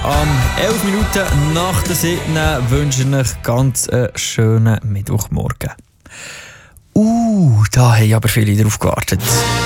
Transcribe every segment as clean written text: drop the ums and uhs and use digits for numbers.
am 11 Minuten nach der 7. wünsche ich euch ganz einen schönen Mittwochmorgen. Da haben aber viele drauf gewartet,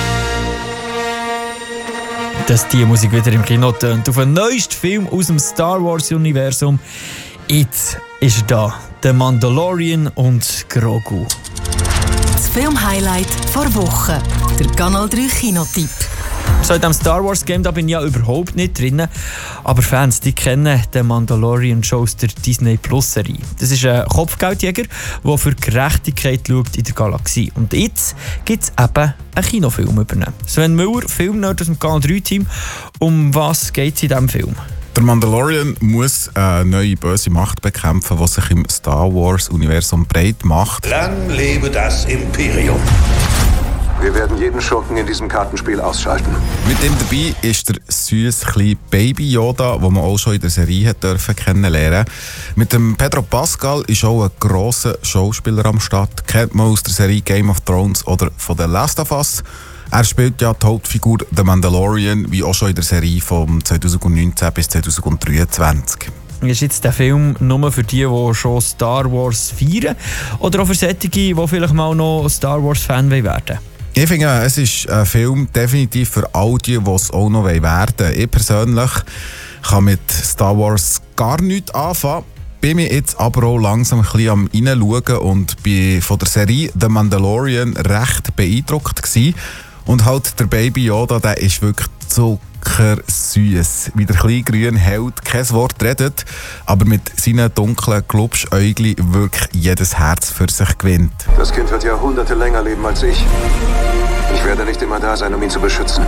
dass die Musik wieder im Kino tönt. Auf den neuesten Film aus dem Star Wars-Universum. Jetzt ist er da. Der Mandalorian und Grogu. Das Film-Highlight vor Woche. Der Kanal 3 Kinotipp. So in diesem Star Wars Game da bin ich ja überhaupt nicht drin. Aber Fans, die kennen den Mandalorian schon aus der Disney Plus Serie. Das ist ein Kopfgeldjäger, der für Gerechtigkeit schaut in der Galaxie. Und jetzt gibt es eben einen Kinofilm über ihn. Sven Müller, Filmnerd aus dem Kanal 3 Team. Um was geht es in diesem Film? Der Mandalorian muss eine neue böse Macht bekämpfen, die sich im Star Wars Universum breit macht. Lang lebe das Imperium. Wir werden jeden Schurken in diesem Kartenspiel ausschalten. Mit ihm dabei ist der süße kleine Baby Yoda, den man auch schon in der Serie hat kennenlernen. Mit dem Pedro Pascal ist auch ein grosser Schauspieler am Start. Kennt man aus der Serie Game of Thrones oder von The Last of Us. Er spielt ja die Hauptfigur The Mandalorian, wie auch schon in der Serie von 2019 bis 2023. Ist jetzt der Film nur für die schon Star Wars feiern? Oder auch für solche, die vielleicht mal noch Star Wars-Fan werden wollen? Ich finde, es ist ein Film definitiv für all die es auch noch werden wollen. Ich persönlich kann mit Star Wars gar nichts anfangen. Bin mir jetzt aber auch langsam ein bisschen am Reinschauen und bin von der Serie The Mandalorian recht beeindruckt gewesen. Und halt der Baby Yoda, der ist wirklich zuckersüß. Wie der kleine grüne Held kein Wort redet, aber mit seinen dunklen Glubschäugli wirklich jedes Herz für sich gewinnt. Das Kind wird Jahrhunderte länger leben als ich. Ich werde nicht immer da sein, um ihn zu beschützen.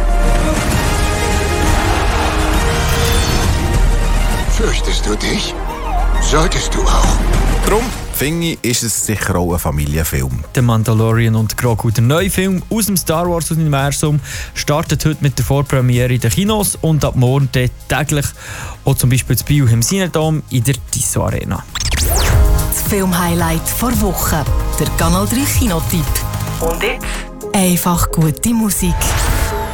Fürchtest du dich? Solltest du auch. Drum finde ich, ist es sicher auch ein Familienfilm. Der Mandalorian und Grogu, der neue Film aus dem Star Wars Universum, startet heute mit der Vorpremiere in den Kinos und ab morgen täglich auch zum Beispiel das Bio im Cinedom in der Tissot Arena. Das Film-Highlight vor Woche. Der Kanal 3 Kinotipp. Und jetzt einfach gute Musik.